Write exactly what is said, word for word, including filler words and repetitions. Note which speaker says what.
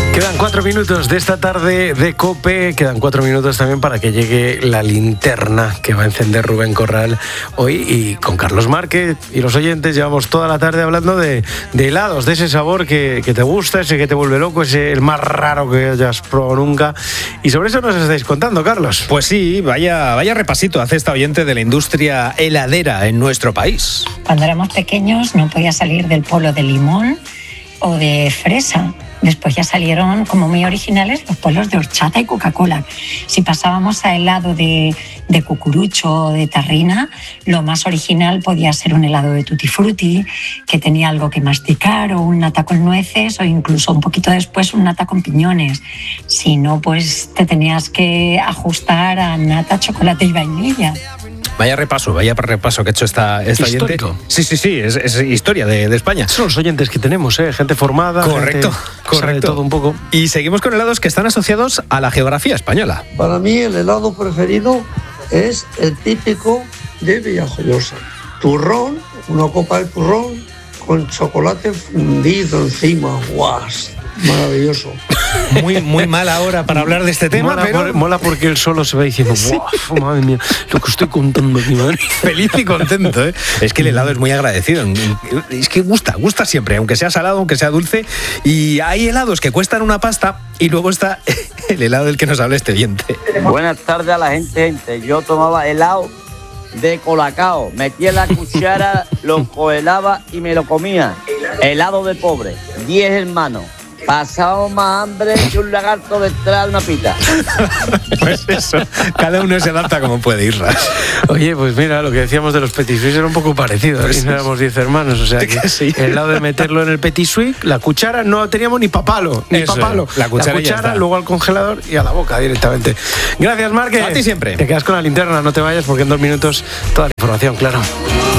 Speaker 1: Quedan cuatro minutos de esta tarde de COPE, quedan cuatro minutos también para que llegue la linterna que va a encender Rubén Corral hoy, y con Carlos Márquez y los oyentes llevamos toda la tarde hablando de, de helados, de ese sabor que, que te gusta, ese que te vuelve loco, ese el más raro que hayas probado nunca, y sobre eso nos estáis contando, Carlos.
Speaker 2: Pues sí, vaya, vaya repasito hace esta oyente de la industria heladera en nuestro país.
Speaker 3: Cuando éramos pequeños no podía salir del polo de limón o de fresa. Después ya salieron como muy originales los polos de horchata y Coca-Cola. Si pasábamos a helado de, de cucurucho o de tarrina, lo más original podía ser un helado de tutti frutti, que tenía algo que masticar, o un nata con nueces, o incluso un poquito después un nata con piñones. Si no, pues te tenías que ajustar a nata, chocolate y vainilla.
Speaker 2: Vaya repaso, vaya repaso que ha hecho esta, esta oyente. Sí, sí, sí, es, es historia de, de España.
Speaker 1: Son los oyentes que tenemos, ¿eh? Gente formada.
Speaker 2: Correcto,
Speaker 1: gente
Speaker 2: correcto.
Speaker 1: Sabe todo un poco.
Speaker 2: Y seguimos con helados que están asociados a la geografía española.
Speaker 4: Para mí el helado preferido es el típico de Villajoyosa. Turrón, una copa de turrón con chocolate fundido encima. ¡Guas! Maravilloso.
Speaker 2: Muy, muy mala hora para hablar de este tema,
Speaker 1: mola,
Speaker 2: pero...
Speaker 1: por, mola porque él solo se va diciendo, sí. Madre mía, lo que estoy contando aquí, madre.
Speaker 2: Feliz y contento, ¿eh? Es que el helado es muy agradecido. Es que gusta, gusta siempre, aunque sea salado, aunque sea dulce. Y hay helados que cuestan una pasta, y luego está el helado del que nos habla este oyente.
Speaker 5: Buenas tardes a la gente, gente. Yo tomaba helado de colacao, metía la cuchara, lo congelaba y me lo comía. Helado de pobre, diez hermanos. Pasamos más hambre que un lagarto detrás de una pita.
Speaker 2: Pues eso, cada uno se adapta como puede, Irra.
Speaker 1: Oye, pues mira, lo que decíamos de los petit suisse era un poco parecido. Aquí no éramos diez hermanos, o sea que sí. El lado de meterlo en el petit suisse, la cuchara no teníamos ni papalo, ni
Speaker 2: eso
Speaker 1: papalo.
Speaker 2: Es. La cuchara,
Speaker 1: la cuchara luego al congelador y a la boca directamente. Gracias, Márquez.
Speaker 2: A ti siempre.
Speaker 1: Te quedas con la linterna, no te vayas porque en dos minutos toda la información, claro.